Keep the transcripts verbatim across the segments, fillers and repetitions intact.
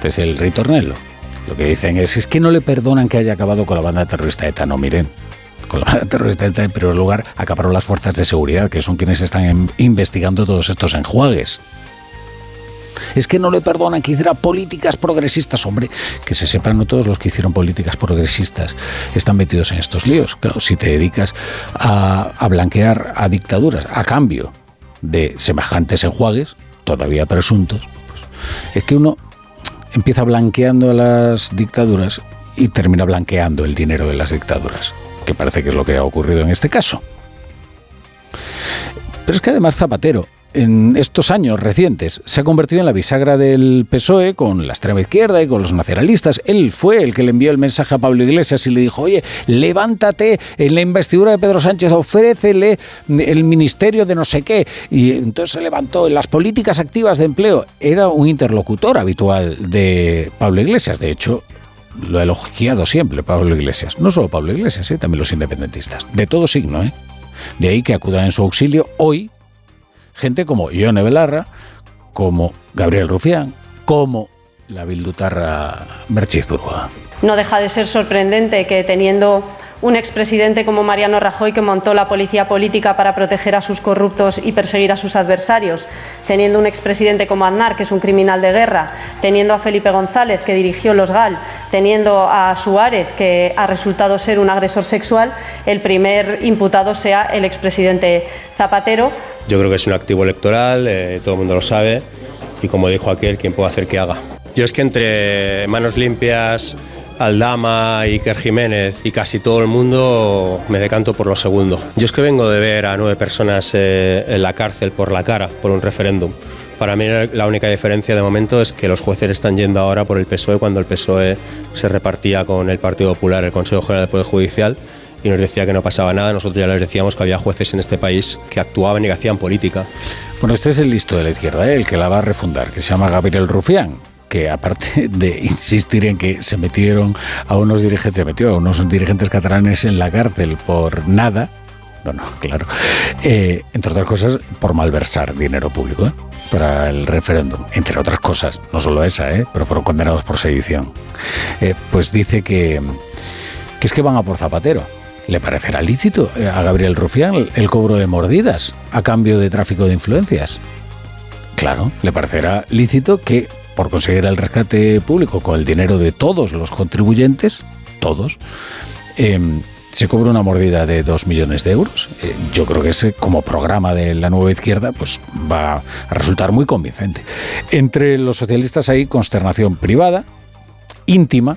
es el ritornello. Lo que dicen es, es que no le perdonan que haya acabado con la banda terrorista ETA. No, miren, con la banda terrorista ETA en primer lugar acabaron las fuerzas de seguridad, que son quienes están en, investigando todos estos enjuagues. Es que no le perdonan que hiciera políticas progresistas. Hombre, que se sepan, no todos los que hicieron políticas progresistas están metidos en estos líos. Claro, si te dedicas a, a blanquear a dictaduras a cambio de semejantes enjuagues, todavía presuntos, pues, es que uno empieza blanqueando a las dictaduras y termina blanqueando el dinero de las dictaduras, que parece que es lo que ha ocurrido en este caso. Pero es que además Zapatero, en estos años recientes, se ha convertido en la bisagra del P S O E con la extrema izquierda y con los nacionalistas. Él fue el que le envió el mensaje a Pablo Iglesias y le dijo, oye, levántate en la investidura de Pedro Sánchez, ofrécele el ministerio de no sé qué. Y entonces se levantó. En las políticas activas de empleo era un interlocutor habitual de Pablo Iglesias. De hecho, lo ha elogiado siempre Pablo Iglesias. No solo Pablo Iglesias, ¿eh? También los independentistas. De todo signo, ¿eh? De ahí que acudan en su auxilio hoy gente como Ione Belarra, como Gabriel Rufián, como la bildutarra Merche Izburua. No deja de ser sorprendente que teniendo un expresidente como Mariano Rajoy, que montó la policía política para proteger a sus corruptos y perseguir a sus adversarios, teniendo un expresidente como Aznar, que es un criminal de guerra, teniendo a Felipe González, que dirigió los G A L, teniendo a Suárez, que ha resultado ser un agresor sexual, el primer imputado sea el expresidente Zapatero. Yo creo que es un activo electoral, eh, todo el mundo lo sabe, y como dijo aquel, ¿quién puede hacer que haga? Yo es que entre manos limpias, Aldama, Iker Jiménez y casi todo el mundo me decanto por lo segundo. Yo es que vengo de ver a nueve personas eh, en la cárcel por la cara, por un referéndum. Para mí la única diferencia de momento es que los jueces están yendo ahora por el P S O E cuando el P S O E se repartía con el Partido Popular el Consejo General del Poder Judicial y nos decía que no pasaba nada. Nosotros ya les decíamos que había jueces en este país que actuaban y que hacían política. Bueno, este es el listo de la izquierda, ¿eh? El que la va a refundar, que se llama Gabriel Rufián, que aparte de insistir en que se metieron a unos dirigentes, se metió a unos dirigentes catalanes en la cárcel por nada, no, no, claro, eh, entre otras cosas por malversar dinero público, ¿eh? Para el referéndum, entre otras cosas, no solo esa, ¿eh? Pero fueron condenados por sedición. Eh, pues dice que, que es que van a por Zapatero. ¿Le parecerá lícito a Gabriel Rufián el cobro de mordidas a cambio de tráfico de influencias? Claro, le parecerá lícito que por conseguir el rescate público con el dinero de todos los contribuyentes, todos, eh, se cobra una mordida de dos millones de euros. Eh, yo creo que ese, como programa de la nueva izquierda, pues va a resultar muy convincente. Entre los socialistas hay consternación privada, íntima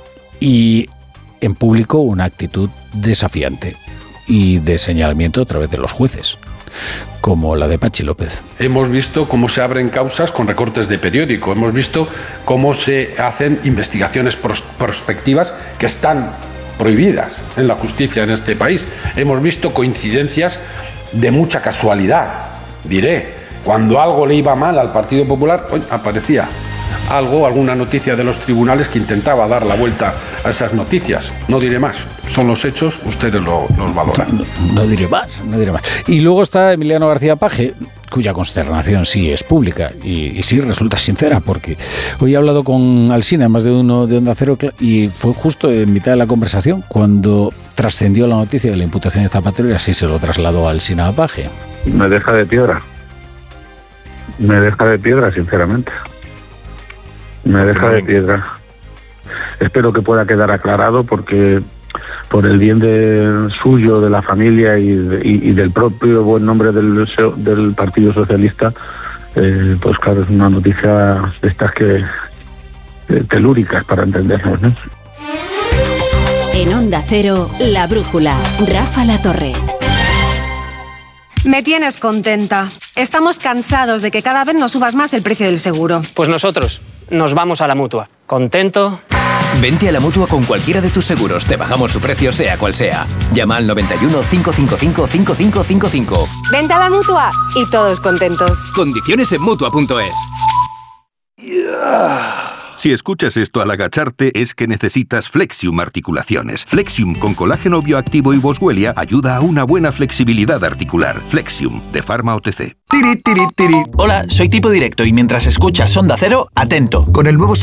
y en público una actitud desafiante y de señalamiento a través de los jueces, como la de Pachi López. Hemos visto cómo se abren causas con recortes de periódico, hemos visto cómo se hacen investigaciones pros- prospectivas que están prohibidas en la justicia en este país. Hemos visto coincidencias de mucha casualidad, diré. Cuando algo le iba mal al Partido Popular, hoy aparecía algo, alguna noticia de los tribunales que intentaba dar la vuelta a esas noticias. No diré más, son los hechos, ustedes lo, los valoran. No, no diré más, no diré más. Y luego está Emiliano García Paje, cuya consternación sí es pública y, y sí resulta sincera, porque hoy he hablado con Alsina, más de uno de Onda Cero, y fue justo en mitad de la conversación cuando trascendió la noticia de la imputación de Zapatero y así se lo trasladó a Alsina a Paje. Me deja de piedra. Me deja de piedra, sinceramente. Me deja de piedra. Espero que pueda quedar aclarado porque por el bien de suyo, de la familia y, de, y, y del propio buen nombre del, del Partido Socialista, eh, pues claro, es una noticia de estas que eh, telúricas para entendernos, ¿no? En Onda Cero, La Brújula, Rafa La Torre. Me tienes contenta. Estamos cansados de que cada vez nos subas más el precio del seguro. Pues nosotros nos vamos a la Mutua. ¿Contento? Vente a la Mutua con cualquiera de tus seguros. Te bajamos su precio sea cual sea. Llama al noventa y uno, cinco cinco cinco, cinco cinco cinco cinco. Vente a la Mutua y todos contentos. Condiciones en Mutua punto es. Yeah. Si escuchas esto al agacharte es que necesitas Flexium Articulaciones. Flexium con colágeno bioactivo y boswellia ayuda a una buena flexibilidad articular. Flexium, de Pharma O T C. Tiri, tiri, tiri. Hola, soy Tipo Directo y mientras escuchas Onda Cero, atento. Con el nuevo